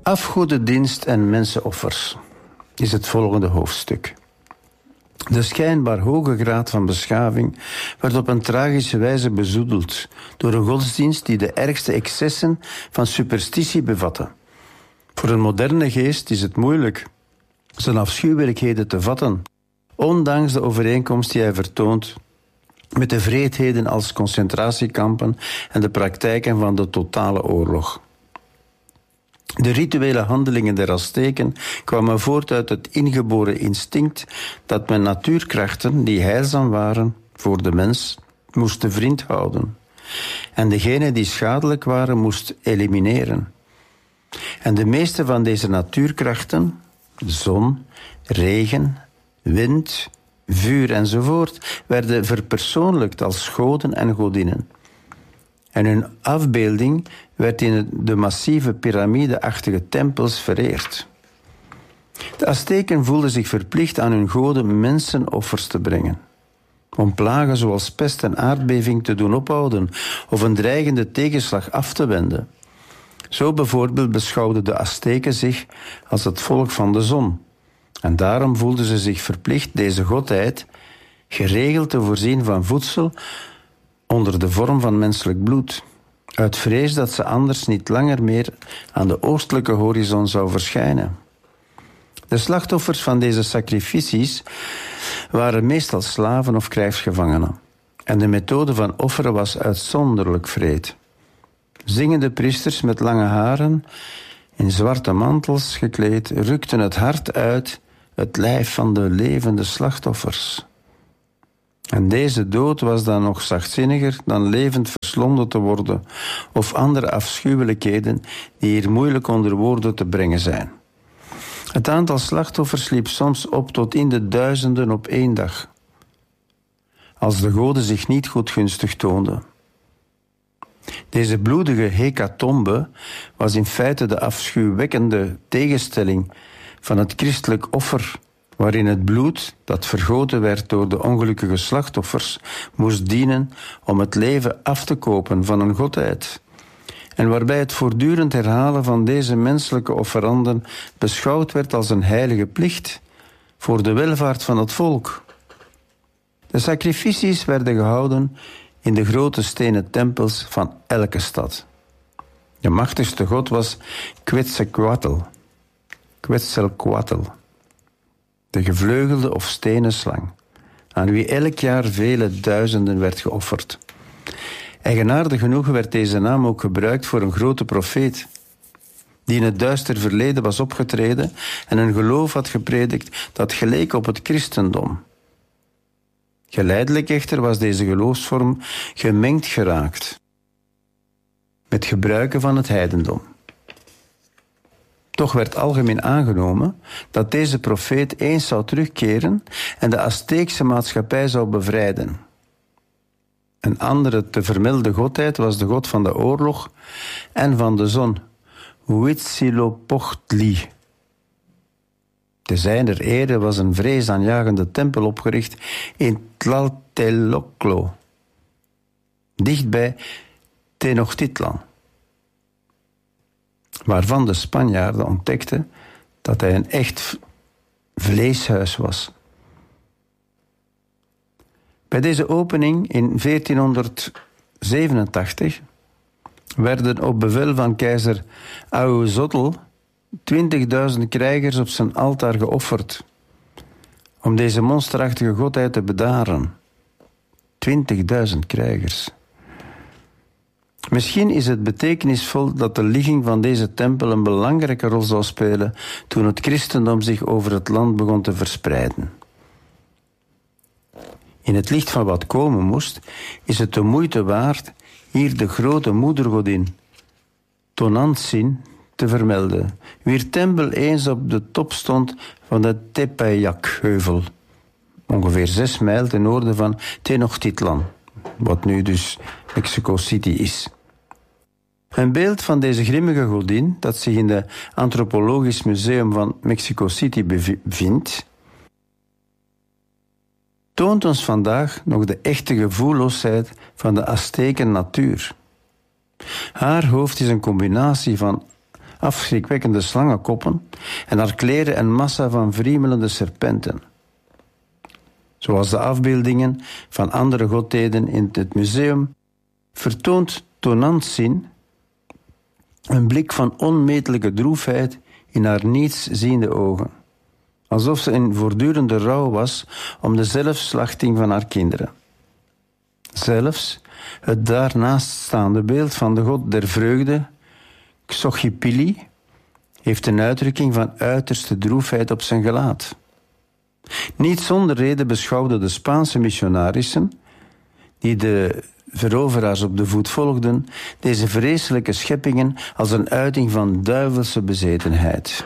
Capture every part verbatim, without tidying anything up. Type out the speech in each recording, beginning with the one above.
Afgodendienst en mensenoffers is het volgende hoofdstuk. De schijnbaar hoge graad van beschaving werd op een tragische wijze bezoedeld door een godsdienst die de ergste excessen van superstitie bevatte. Voor een moderne geest is het moeilijk zijn afschuwelijkheden te vatten, ondanks de overeenkomst die hij vertoont met de wreedheden als concentratiekampen en de praktijken van de totale oorlog. De rituele handelingen der Azteken kwamen voort uit het ingeboren instinct dat men natuurkrachten die heilzaam waren voor de mens moest te vriend houden en degenen die schadelijk waren moest elimineren. En de meeste van deze natuurkrachten, zon, regen, wind, vuur enzovoort, werden verpersoonlijkt als goden en godinnen. En hun afbeelding werd in de massieve piramideachtige tempels vereerd. De Azteken voelden zich verplicht aan hun goden mensenoffers te brengen, om plagen zoals pest en aardbeving te doen ophouden of een dreigende tegenslag af te wenden. Zo bijvoorbeeld beschouwden de Azteken zich als het volk van de zon. En daarom voelden ze zich verplicht deze godheid geregeld te voorzien van voedsel onder de vorm van menselijk bloed, uit vrees dat ze anders niet langer meer aan de oostelijke horizon zou verschijnen. De slachtoffers van deze sacrificies waren meestal slaven of krijgsgevangenen. En de methode van offeren was uitzonderlijk wreed. Zingende priesters met lange haren, in zwarte mantels gekleed, rukten het hart uit het lijf van de levende slachtoffers. En deze dood was dan nog zachtzinniger dan levend verslonden te worden of andere afschuwelijkheden die hier moeilijk onder woorden te brengen zijn. Het aantal slachtoffers liep soms op tot in de duizenden op één dag, als de goden zich niet goed gunstig toonden. Deze bloedige hecatombe was in feite de afschuwwekkende tegenstelling van het christelijk offer, waarin het bloed dat vergoten werd door de ongelukkige slachtoffers moest dienen om het leven af te kopen van een godheid, en waarbij het voortdurend herhalen van deze menselijke offeranden beschouwd werd als een heilige plicht voor de welvaart van het volk. De sacrificies werden gehouden in de grote stenen tempels van elke stad. De machtigste god was Quetzalcoatl, Quetzalcoatl, de gevleugelde of stenen slang, aan wie elk jaar vele duizenden werd geofferd. Eigenaardig genoeg werd deze naam ook gebruikt voor een grote profeet, die in het duister verleden was opgetreden en een geloof had gepredikt dat geleek op het christendom. Geleidelijk echter was deze geloofsvorm gemengd geraakt met gebruiken van het heidendom. Toch werd algemeen aangenomen dat deze profeet eens zou terugkeren en de Azteekse maatschappij zou bevrijden. Een andere te vermelden godheid was de god van de oorlog en van de zon, Huitzilopochtli. Te zijner ere was een vreesaanjagende tempel opgericht in Tlatelolco, dichtbij Tenochtitlan, waarvan de Spanjaarden ontdekten dat hij een echt vleeshuis was. Bij deze opening in veertienhonderdzevenentachtig werden op bevel van keizer Ahuizotl twintigduizend krijgers op zijn altaar geofferd om deze monsterachtige godheid te bedaren. Twintigduizend krijgers. Misschien is het betekenisvol dat de ligging van deze tempel een belangrijke rol zou spelen toen het christendom zich over het land begon te verspreiden. In het licht van wat komen moest, is het de moeite waard hier de grote moedergodin Tonantzin te vermelden, wier tempel eens op de top stond van de Tepeyac-heuvel, ongeveer zes mijl ten noorden van Tenochtitlan, wat nu dus Mexico City is. Een beeld van deze grimmige godin, dat zich in het Antropologisch Museum van Mexico City bevindt, toont ons vandaag nog de echte gevoelloosheid van de Azteken natuur. Haar hoofd is een combinatie van afschrikwekkende slangenkoppen en haar kleren een massa van wriemelende serpenten. Zoals de afbeeldingen van andere godheden in het museum, vertoont Tonantzin een blik van onmetelijke droefheid in haar nietsziende ogen. Alsof ze in voortdurende rouw was om de zelfslachting van haar kinderen. Zelfs het daarnaast staande beeld van de god der vreugde, Xochipilli, heeft een uitdrukking van uiterste droefheid op zijn gelaat. Niet zonder reden beschouwden de Spaanse missionarissen, die de veroveraars op de voet volgden, deze vreselijke scheppingen als een uiting van duivelse bezetenheid.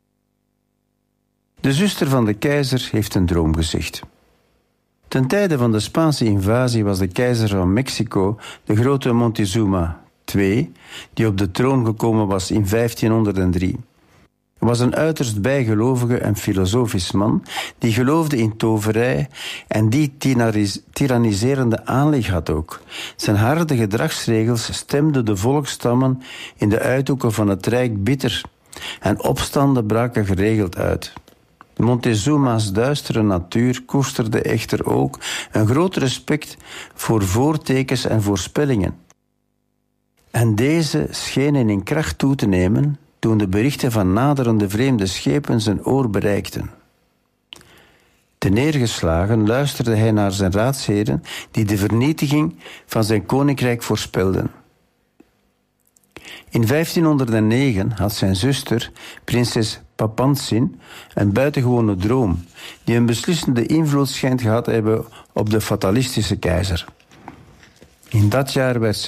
De zuster van de keizer heeft een droom gezegd. Ten tijde van de Spaanse invasie was de keizer van Mexico, de grote Montezuma de tweede, die op de troon gekomen was in vijftienhonderddrie. Hij was een uiterst bijgelovige en filosofisch man die geloofde in toverij en die tyranniserende aanleg had ook. Zijn harde gedragsregels stemden de volksstammen in de uithoeken van het rijk bitter en opstanden braken geregeld uit. Montezuma's duistere natuur koesterde echter ook een groot respect voor voortekens en voorspellingen. En deze schenen in kracht toe te nemen toen de berichten van naderende vreemde schepen zijn oor bereikten. Te neergeslagen luisterde hij naar zijn raadsheren die de vernietiging van zijn koninkrijk voorspelden. In vijftienhonderdnegen had zijn zuster, prinses Papantzin, een buitengewone droom die een beslissende invloed schijnt gehad te hebben op de fatalistische keizer. In dat jaar werd